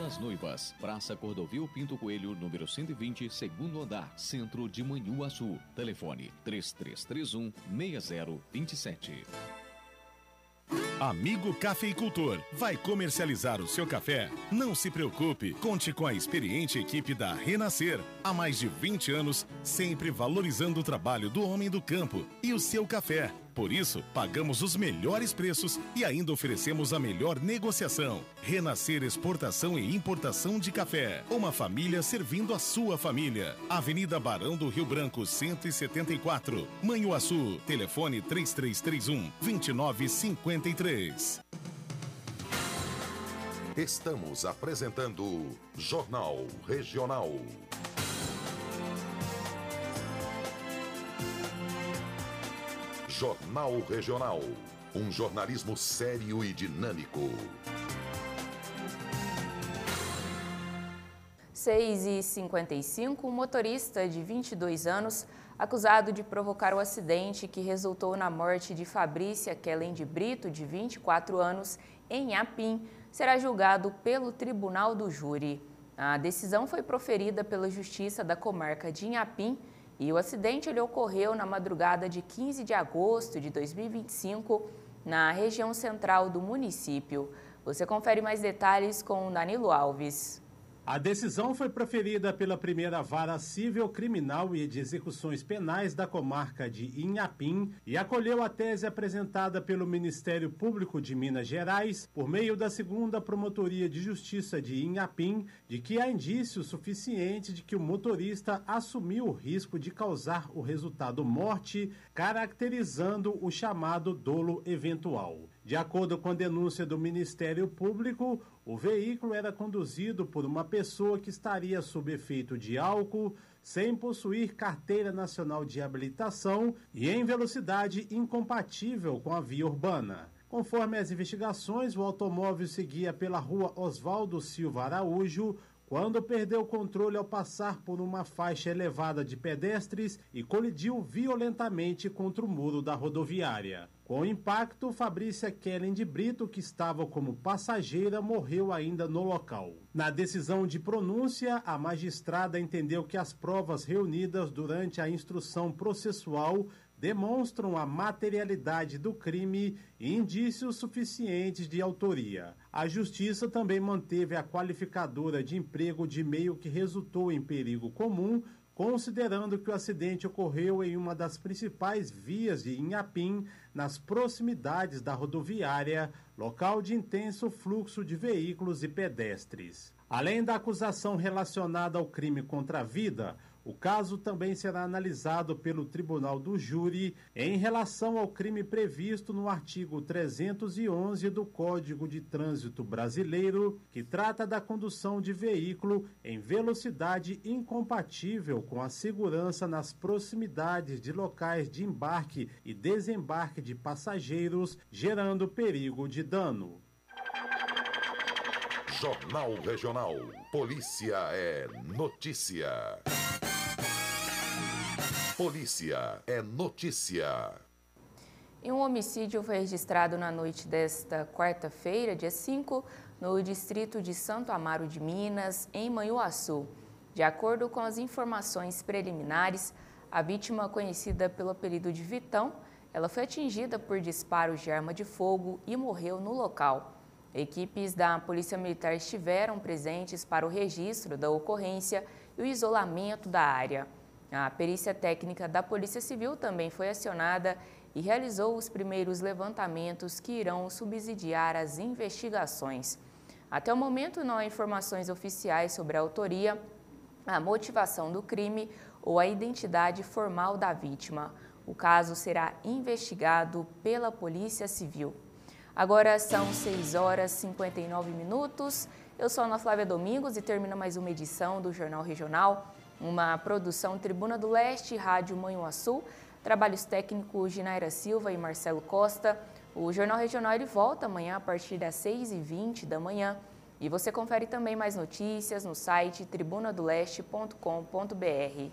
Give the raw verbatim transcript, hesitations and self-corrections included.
das Noivas, Praça Cordovil Pinto Coelho, número cento e vinte, segundo andar, Centro de Manhuaçu. Telefone três três três um, seis zero dois sete. Amigo cafeicultor, vai comercializar o seu café? Não se preocupe, conte com a experiente equipe da Renascer. Há mais de vinte anos, sempre valorizando o trabalho do homem do campo e o seu café. Por isso, pagamos os melhores preços e ainda oferecemos a melhor negociação. Renascer Exportação e Importação de Café. Uma família servindo a sua família. Avenida Barão do Rio Branco, cento e setenta e quatro. Manhuaçu. Telefone três três três um, dois nove cinco três. Estamos apresentando Jornal Regional. Jornal Regional. Um jornalismo sério e dinâmico. seis e cinquenta e cinco, um motorista de vinte e dois anos, acusado de provocar o acidente que resultou na morte de Fabrícia Kellen de Brito, de vinte e quatro anos, em Inhapim, será julgado pelo Tribunal do Júri. A decisão foi proferida pela Justiça da Comarca de Inhapim e o acidente ele ocorreu na madrugada de quinze de agosto de dois mil e vinte e cinco, na região central do município. Você confere mais detalhes com Danilo Alves. A decisão foi proferida pela primeira Vara Civil Criminal e de Execuções Penais da comarca de Inhapim e acolheu a tese apresentada pelo Ministério Público de Minas Gerais por meio da segunda Promotoria de Justiça de Inhapim de que há indícios suficientes de que o motorista assumiu o risco de causar o resultado morte, caracterizando o chamado dolo eventual. De acordo com a denúncia do Ministério Público, o veículo era conduzido por uma pessoa que estaria sob efeito de álcool, sem possuir carteira nacional de habilitação e em velocidade incompatível com a via urbana. Conforme as investigações, o automóvel seguia pela rua Oswaldo Silva Araújo, quando perdeu o controle ao passar por uma faixa elevada de pedestres e colidiu violentamente contra o muro da rodoviária. Com o impacto, Fabrícia Kellen de Brito, que estava como passageira, morreu ainda no local. Na decisão de pronúncia, a magistrada entendeu que as provas reunidas durante a instrução processual demonstram a materialidade do crime e indícios suficientes de autoria. A Justiça também manteve a qualificadora de emprego de meio que resultou em perigo comum, considerando que o acidente ocorreu em uma das principais vias de Inhapim, nas proximidades da rodoviária, local de intenso fluxo de veículos e pedestres. Além da acusação relacionada ao crime contra a vida, o caso também será analisado pelo Tribunal do Júri em relação ao crime previsto no artigo trezentos e onze do Código de Trânsito Brasileiro, que trata da condução de veículo em velocidade incompatível com a segurança nas proximidades de locais de embarque e desembarque de passageiros, gerando perigo de dano. Jornal Regional. Polícia é notícia. Polícia é notícia. E um homicídio foi registrado na noite desta quarta-feira, dia cinco, no distrito de Santo Amaro de Minas, em Manhuaçu. De acordo com as informações preliminares, a vítima, conhecida pelo apelido de Vitão, ela foi atingida por disparos de arma de fogo e morreu no local. Equipes da Polícia Militar estiveram presentes para o registro da ocorrência e o isolamento da área. A perícia técnica da Polícia Civil também foi acionada e realizou os primeiros levantamentos que irão subsidiar as investigações. Até o momento, não há informações oficiais sobre a autoria, a motivação do crime ou a identidade formal da vítima. O caso será investigado pela Polícia Civil. Agora são seis horas e cinquenta e nove minutos. Eu sou a Ana Flávia Domingos e termina mais uma edição do Jornal Regional. Uma produção Tribuna do Leste, Rádio Manhuaçu, trabalhos técnicos de Naira Silva e Marcelo Costa. O Jornal Regional ele volta amanhã a partir das seis e vinte da manhã. E você confere também mais notícias no site tribuna do leste ponto com ponto br.